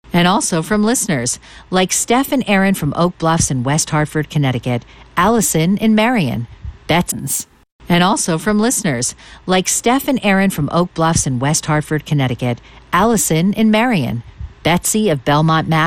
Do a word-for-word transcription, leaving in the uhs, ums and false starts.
And also from listeners like Steph and Aaron from Oak Bluffs in West Hartford, Connecticut, Allison in Marion, Betsons. And also from listeners like Steph and Aaron from Oak Bluffs in West Hartford, Connecticut, Allison in Marion, Betsy of Belmont, Mass.